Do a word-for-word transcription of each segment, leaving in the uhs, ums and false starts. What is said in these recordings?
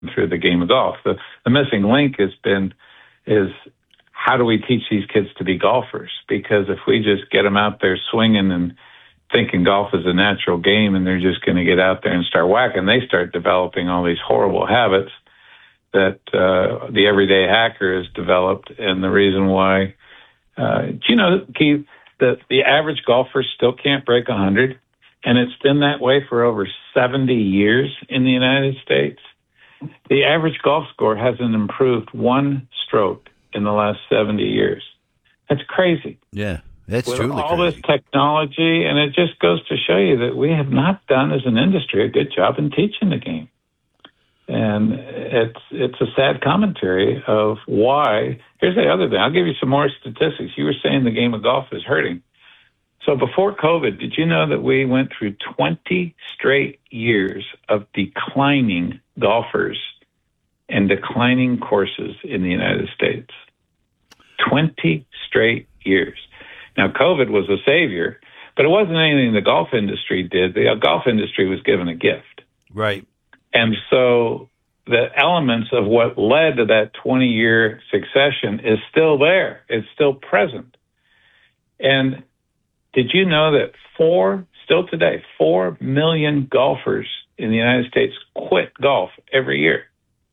through the game of golf. The, the missing link has been is how do we teach these kids to be golfers? Because if we just get them out there swinging and thinking golf is a natural game and they're just going to get out there and start whacking, they start developing all these horrible habits that uh, the everyday hacker has developed. And the reason why, uh, do you know, Keith, that the average golfer still can't break one hundred? And it's been that way for over seventy years in the United States. The average golf score hasn't improved one stroke in the last seventy years. That's crazy. Yeah, that's With truly all crazy. this technology, and it just goes to show you that we have not done as an industry a good job in teaching the game. And it's it's a sad commentary of why. Here's the other thing. I'll give you some more statistics. You were saying the game of golf is hurting. So before COVID, did you know that we went through twenty straight years of declining golfers and declining courses in the United States? twenty straight years. Now, COVID was a savior, but it wasn't anything the golf industry did. The golf industry was given a gift. Right. And so the elements of what led to that twenty-year succession is still there. It's still present. And did you know that four, still today, four million golfers in the United States quit golf every year?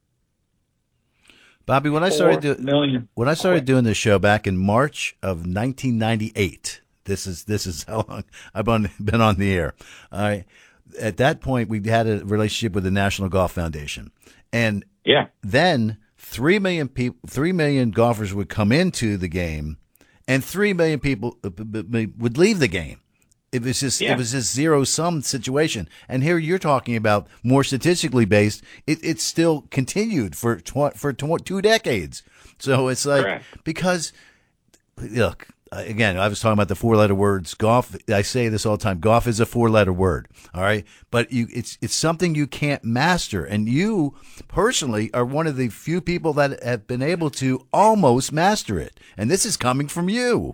Bobby, when I started do, million when I started quit. doing this show back in March of nineteen ninety-eight, this is this is how long I've on, been on the air. All right. At that point, we had a relationship with the National Golf Foundation, and yeah, then three million people, three million golfers would come into the game, and three million people would leave the game. It was just yeah. it was just zero sum situation. And here you're talking about more statistically based. It it's still continued for tw- for tw- two decades. So it's like Correct. because look. Again, I was talking about the four-letter words. Golf. I say this all the time. Golf is a four-letter word. All right, but you, it's it's something you can't master, and you personally are one of the few people that have been able to almost master it. And this is coming from you.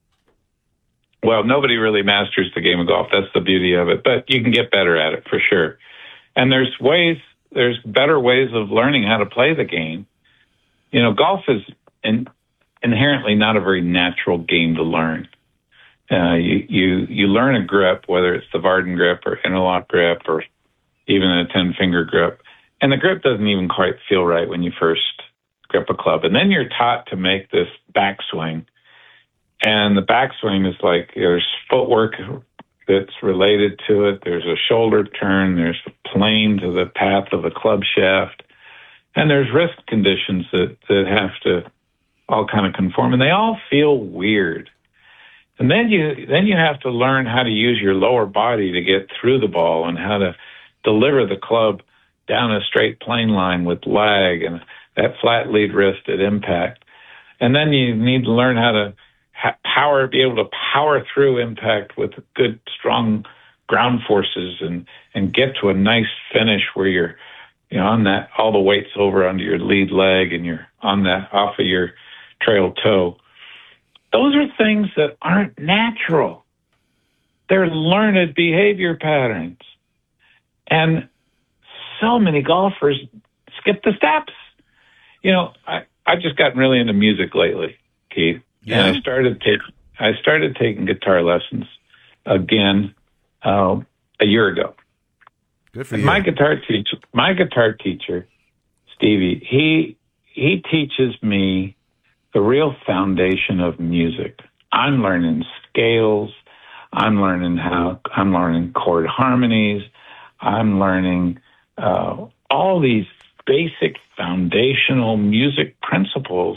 Well, nobody really masters the game of golf. That's the beauty of it. But you can get better at it for sure. And there's ways. There's better ways of learning how to play the game. You know, golf is in. inherently not a very natural game to learn. Uh, you, you, you learn a grip, whether it's the Varden grip or interlock grip or even a ten-finger grip, and the grip doesn't even quite feel right when you first grip a club. And then you're taught to make this backswing, and the backswing is like there's footwork that's related to it. There's a shoulder turn. There's a plane to the path of the club shaft, and there's wrist conditions that, that have to all kind of conform, and they all feel weird. And then you then you have to learn how to use your lower body to get through the ball and how to deliver the club down a straight plane line with lag and that flat lead wrist at impact. And then you need to learn how to ha- power, be able to power through impact with good, strong ground forces and, and get to a nice finish where you're, you know, on that, all the weight's over under your lead leg and you're on that, off of your trail toe. Those are things that aren't natural. They're learned behavior patterns. And so many golfers skip the steps. You know, I, I've just gotten really into music lately, Keith. Yeah. And I started, ta- I started taking guitar lessons again uh, a year ago. Good for and you. My guitar teacher, my guitar teacher, Stevie, he he teaches me the real foundation of music. I'm learning scales. I'm learning how, I'm learning chord harmonies. I'm learning uh, all these basic foundational music principles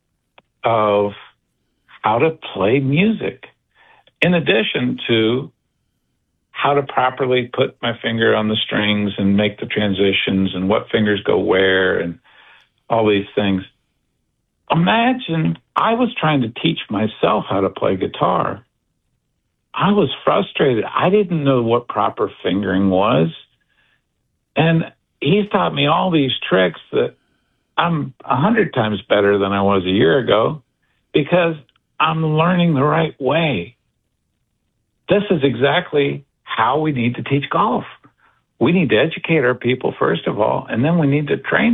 of how to play music, in addition to how to properly put my finger on the strings and make the transitions and what fingers go where and all these things. Imagine I was trying to teach myself how to play guitar. I was frustrated. I didn't know what proper fingering was. And he's taught me all these tricks that I'm a hundred times better than I was a year ago because I'm learning the right way. This is exactly how we need to teach golf. we need to educate our people, first of all, and then we need to train